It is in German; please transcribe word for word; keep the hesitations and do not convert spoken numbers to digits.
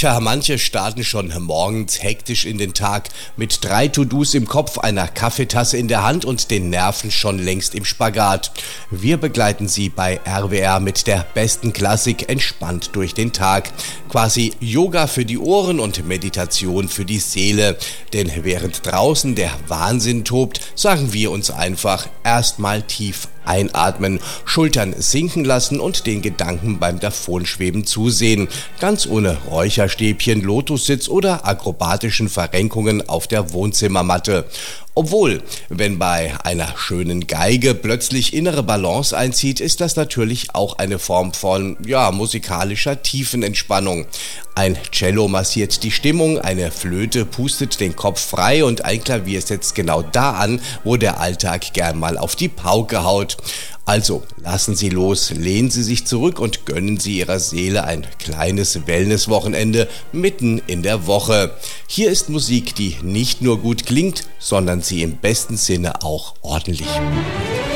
Ja, manche starten schon morgens hektisch in den Tag mit drei To-Dos im Kopf, einer Kaffeetasse in der Hand und den Nerven schon längst im Spagat. Wir begleiten Sie bei R W R mit der besten Klassik entspannt durch den Tag. Quasi Yoga für die Ohren und Meditation für die Seele. Denn während draußen der Wahnsinn tobt, sagen wir uns einfach erstmal tief einatmen, Schultern sinken lassen und den Gedanken beim Davonschweben zusehen. Ganz ohne Räucherstäbchen, Lotussitz oder akrobatischen Verrenkungen auf der Wohnzimmermatte. Obwohl, wenn bei einer schönen Geige plötzlich innere Balance einzieht, ist das natürlich auch eine Form von, ja, musikalischer Tiefenentspannung. Ein Cello massiert die Stimmung, eine Flöte pustet den Kopf frei und ein Klavier setzt genau da an, wo der Alltag gern mal auf die Pauke haut. Also, lassen Sie los, lehnen Sie sich zurück und gönnen Sie Ihrer Seele ein kleines Wellnesswochenende mitten in der Woche. Hier ist Musik, die nicht nur gut klingt, sondern sie im besten Sinne auch ordentlich.